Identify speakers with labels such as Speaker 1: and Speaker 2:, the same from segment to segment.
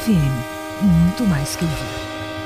Speaker 1: FM, muito mais que ouvir.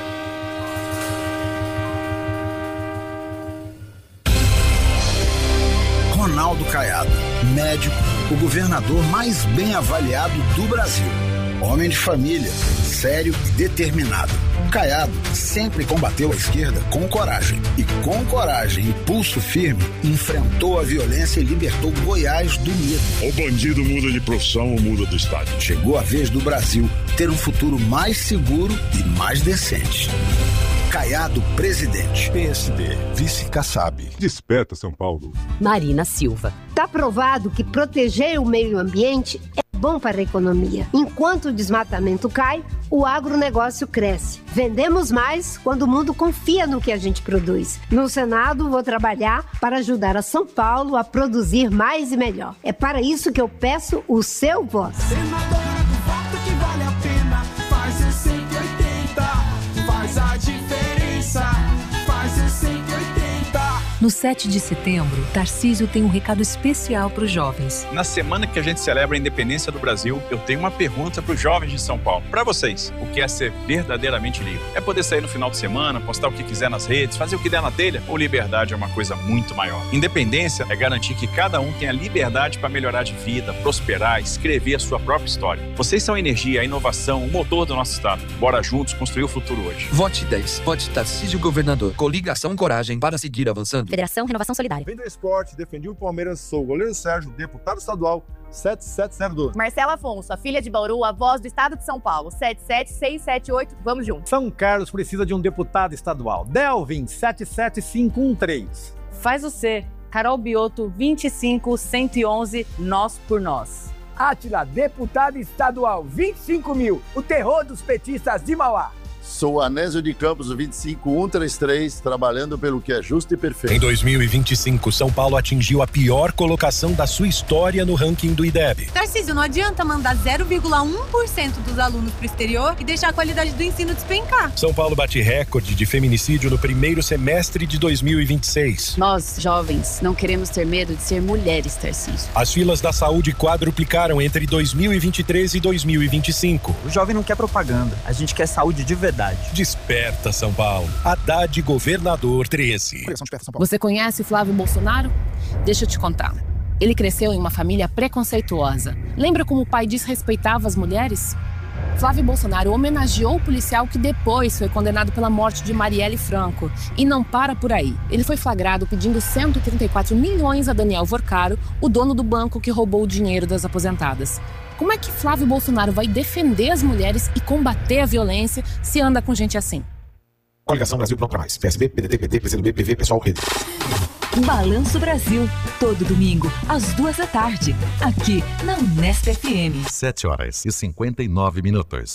Speaker 2: Ronaldo Caiado, médico, o governador mais bem avaliado do Brasil. Homem de família, sério e determinado. Caiado sempre combateu a esquerda com coragem. E com coragem e pulso firme, enfrentou a violência e libertou Goiás do medo.
Speaker 3: O bandido muda de profissão ou muda do estado.
Speaker 2: Chegou a vez do Brasil ter um futuro mais seguro e mais decente. Caiado, presidente.
Speaker 4: PSD, vice Kassab.
Speaker 5: Desperta, São Paulo.
Speaker 6: Marina Silva.
Speaker 7: Está provado que proteger o meio ambiente é bom para a economia. Enquanto o desmatamento cai, o agronegócio cresce. Vendemos mais quando o mundo confia no que a gente produz. No Senado, vou trabalhar para ajudar a São Paulo a produzir mais e melhor. É para isso que eu peço o seu voto.
Speaker 8: Senadora do voto que vale a pena, faz o 180, faz a diferença, faz o 180.
Speaker 1: No 7 de setembro, Tarcísio tem um recado especial para os jovens.
Speaker 9: Na semana que a gente celebra a independência do Brasil, eu tenho uma pergunta para os jovens de São Paulo. Para vocês, o que é ser verdadeiramente livre? É poder sair no final de semana, postar o que quiser nas redes, fazer o que der na telha? Ou liberdade é uma coisa muito maior? Independência é garantir que cada um tenha liberdade para melhorar de vida, prosperar, escrever a sua própria história. Vocês são a energia, a inovação, o motor do nosso estado. Bora juntos construir o futuro hoje.
Speaker 10: Vote 10. Vote Tarcísio Governador. Coligação Coragem para seguir avançando.
Speaker 6: Federação Renovação Solidária.
Speaker 5: Vem do esporte, defendi o Palmeiras, sou o goleiro Sérgio, deputado estadual 7702.
Speaker 11: Marcela Afonso, a filha de Bauru, a voz do estado de São Paulo, 77678, vamos juntos.
Speaker 12: São Carlos precisa de um deputado estadual, Delvin, 77513.
Speaker 11: Faz o C, Carol Bioto, 25111, Nós por Nós.
Speaker 13: Átila, deputado estadual, 25 mil, o terror dos petistas de Mauá.
Speaker 14: Sou Anésio de Campos, 25133, trabalhando pelo que é justo e perfeito.
Speaker 15: Em 2025, São Paulo atingiu a pior colocação da sua história no ranking do IDEB.
Speaker 16: Tarcísio, não adianta mandar 0,1% dos alunos para o exterior e deixar a qualidade do ensino despencar.
Speaker 15: São Paulo bate recorde de feminicídio no primeiro semestre de 2026.
Speaker 17: Nós, jovens, não queremos ter medo de ser mulheres, Tarcísio.
Speaker 15: As filas da saúde quadruplicaram entre 2023 e 2025.
Speaker 18: O jovem não quer propaganda, a gente quer saúde de verdade.
Speaker 15: Desperta, São Paulo. Haddad, governador 13.
Speaker 17: Você conhece Flávio Bolsonaro? Deixa eu te contar. Ele cresceu em uma família preconceituosa. Lembra como o pai desrespeitava as mulheres? Flávio Bolsonaro homenageou o policial que depois foi condenado pela morte de Marielle Franco. E não para por aí. Ele foi flagrado pedindo 134 milhões a Daniel Vorcaro, o dono do banco que roubou o dinheiro das aposentadas. Como é que Flávio Bolsonaro vai defender as mulheres e combater a violência se anda com gente assim?
Speaker 19: Coligação Brasil Pronto Pra Mais. PSB, PDT, PT, PCdoB, PV, Pessoal, Rede.
Speaker 1: Balanço Brasil, todo domingo, às 14h, aqui na Unesp FM.
Speaker 20: 7h59.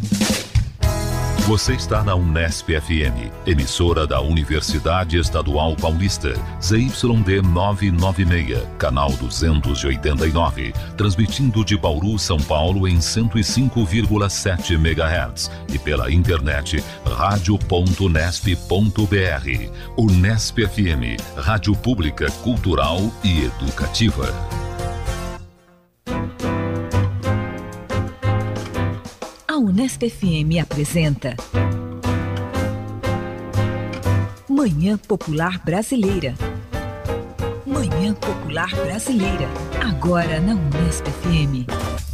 Speaker 20: Você está na Unesp FM, emissora da Universidade Estadual Paulista, ZYD 996, canal 289, transmitindo de Bauru, São Paulo em 105,7 MHz e pela internet radio.unesp.br. Unesp FM, rádio pública, cultural e educativa.
Speaker 1: A Unesp FM apresenta Manhã Popular Brasileira. Manhã Popular Brasileira, agora na Unesp FM.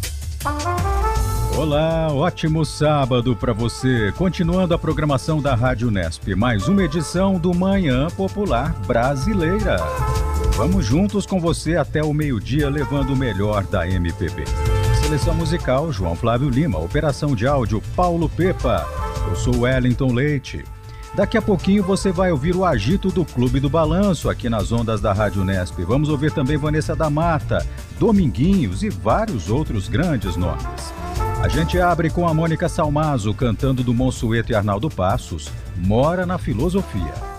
Speaker 21: Olá, ótimo sábado para você. Continuando a programação da Rádio Unesp, mais uma edição do Manhã Popular Brasileira. Vamos juntos com você até o meio-dia, levando o melhor da MPB. Seleção musical, João Flávio Lima. Operação de áudio, Paulo Pepa. Eu sou Wellington Leite. Daqui a pouquinho você vai ouvir o agito do Clube do Balanço aqui nas ondas da Rádio Unesp. Vamos ouvir também Vanessa da Mata, Dominguinhos e vários outros grandes nomes. A gente abre com a Mônica Salmazo cantando do Monsueto e Arnaldo Passos, Mora na Filosofia.